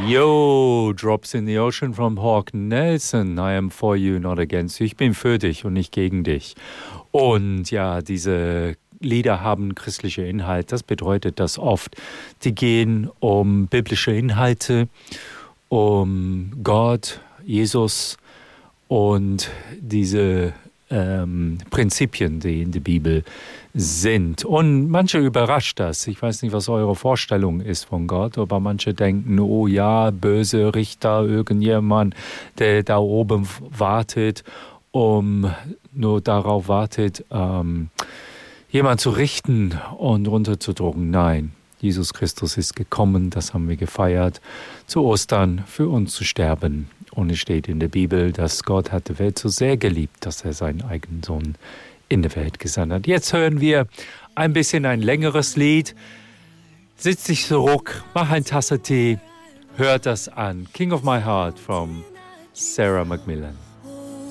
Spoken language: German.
Yo, Drops in the Ocean from Hawk Nelson. I am for you, not against you. Ich bin für dich und nicht gegen dich. Und ja, diese Lieder haben christliche Inhalt. Das bedeutet, dass oft die gehen um biblische Inhalte, um Gott, Jesus und diese Prinzipien, die in der Bibel sind. Und manche überrascht das. Ich weiß nicht, was eure Vorstellung ist von Gott, aber manche denken, oh ja, böse Richter, irgendjemand, der da oben wartet, nur darauf wartet, jemand zu richten und runterzudrücken. Nein, Jesus Christus ist gekommen, das haben wir gefeiert, zu Ostern für uns zu sterben. Und es steht in der Bibel, dass Gott hat die Welt so sehr geliebt, dass er seinen eigenen Sohn in die Welt gesandt hat. Jetzt hören wir ein bisschen ein längeres Lied. Sitz dich zurück, mach eine Tasse Tee, hört das an. King of My Heart from Sarah McMillan.